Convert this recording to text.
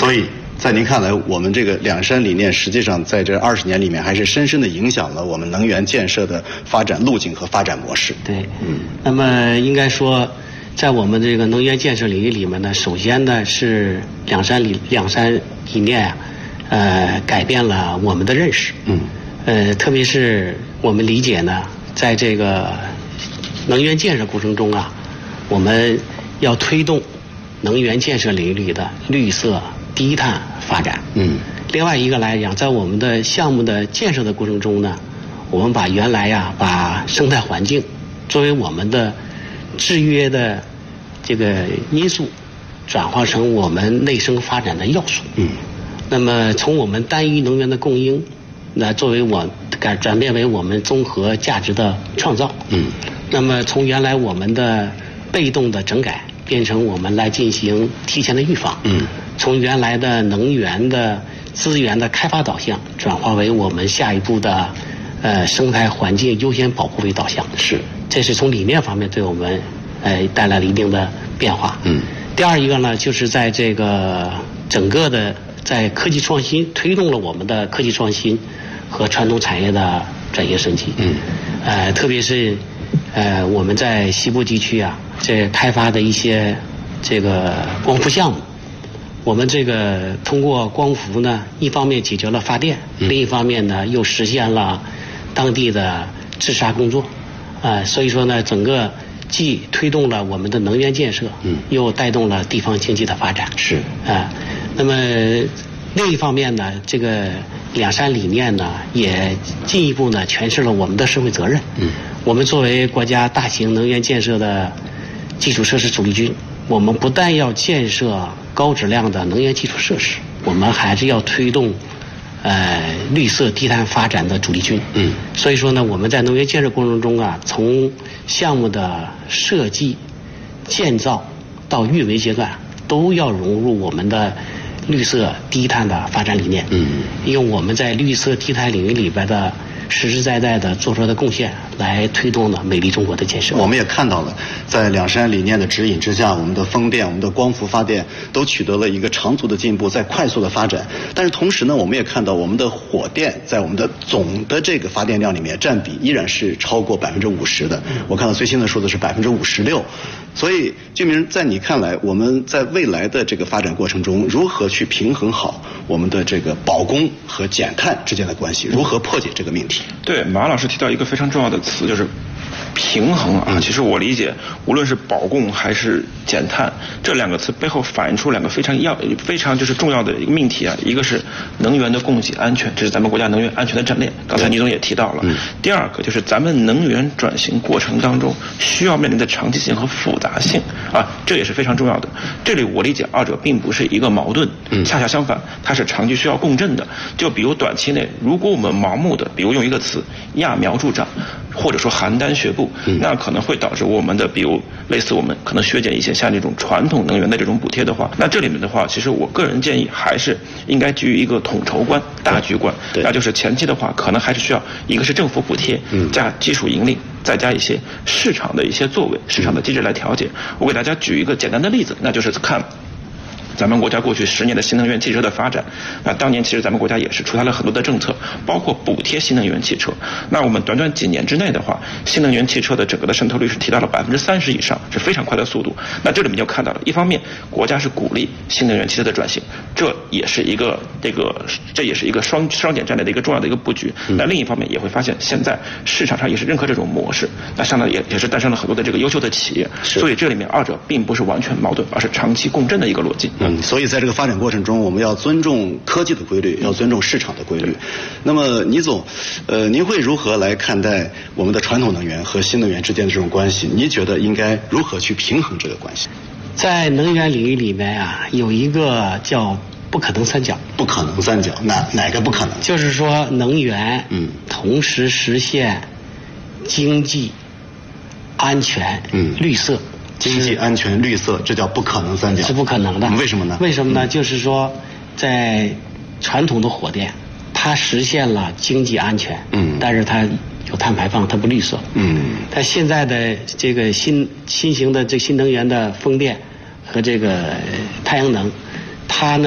所以在您看来，我们这个两山理念实际上在这20年里面还是深深的影响了我们能源建设的发展路径和发展模式。 对，那么应该说，在我们这个能源建设领域里面呢，首先呢是两山理念改变了我们的认识。特别是我们理解呢，在这个能源建设过程中啊，我们要推动能源建设领域里的绿色低碳发展。另外一个来讲，在我们的项目的建设的过程中呢，我们把原来把生态环境作为我们的制约的这个因素，转化成我们内生发展的要素。那么从我们单一能源的供应，那作为转变为我们综合价值的创造。那么从原来我们的被动的整改，变成我们来进行提前的预防。从原来的能源的资源的开发导向，转化为我们下一步的生态环境优先保护为导向。这是从理念方面对我们带来了一定的变化。第二一个呢，就是在这个整个的在科技创新，推动了我们的科技创新和传统产业的转型升级。特别是我们在西部地区这开发的一些这个光伏项目，我们这个通过光伏呢，一方面解决了发电，另一方面呢又实现了当地的治沙工作。所以说呢，整个既推动了我们的能源建设，又带动了地方经济的发展。那么另一方面呢，这个两山理念呢，也进一步呢诠释了我们的社会责任。我们作为国家大型能源建设的基础设施主力军，我们不但要建设高质量的能源基础设施，我们还是要推动绿色低碳发展的主力军。所以说呢，我们在能源建设过程中从项目的设计、建造到运维阶段，都要融入我们的绿色低碳的发展理念。用我们在绿色低碳领域里边的实实在在的做出的贡献，来推动了美丽中国的建设。 我们也看到了，在两山理念的指引之下，我们的风电、我们的光伏发电都取得了一个长足的进步，在快速的发展。但是同时呢，我们也看到我们的火电在我们的总的这个发电量里面占比依然是超过50%的。我看到最新的数字是56%。所以俊明，在你看来，我们在未来的这个发展过程中，如何去平衡好我们的这个保供和减碳之间的关系？如何破解这个命题？ 对，马老师提到一个非常重要的词，就是平衡其实我理解，无论是保供还是减碳，这两个词背后反映出两个非常就是重要的一个命题一个是能源的供给安全，这是咱们国家能源安全的战略，刚才倪总也提到了。第二个就是咱们能源转型过程当中需要面临的长期性和复杂性这也是非常重要的。这里我理解二者并不是一个矛盾，恰恰相反，它是长期需要共振的。就比如短期内，如果我们盲目的，比如用一个词揠苗助长，或者说邯郸学步，那可能会导致我们的比如类似我们可能削减一些像这种传统能源的这种补贴的话，那这里面的话，其实我个人建议还是应该基于一个统筹观、大局观，那就是前期的话可能还是需要一个是政府补贴加技术引领，再加一些市场的一些作为、市场的机制来调节。我给大家举一个简单的例子，那就是看咱们国家过去10年的新能源汽车的发展，那当年其实咱们国家也是出台了很多的政策，包括补贴新能源汽车。那我们短短几年之内的话，新能源汽车的整个的渗透率是提到了30%以上，是非常快的速度。那这里面就看到了，一方面国家是鼓励新能源汽车的转型，这也是一个双减战略的一个重要的一个布局。那另一方面也会发现，现在市场上也是认可这种模式，那相当也是诞生了很多的这个优秀的企业。所以这里面二者并不是完全矛盾，而是长期共振的一个逻辑。 所以在这个发展过程中，我们要尊重科技的规律，要尊重市场的规律。那么倪总，您会如何来看待我们的传统能源和新能源之间的这种关系？您觉得应该如何去平衡这个关系？ 在能源领域里面有一个叫不可能三角。 不可能三角，哪个不可能？ 就是说能源同时实现经济、安全、绿色。 经济、安全、绿色，这叫不可能三角， 是不可能的。 为什么呢？ 为什么呢？就是说，在传统的火电，它实现了经济安全，但是它有碳排放，它不绿色，它现在的这个新型的这新能源的风电和这个太阳能，它呢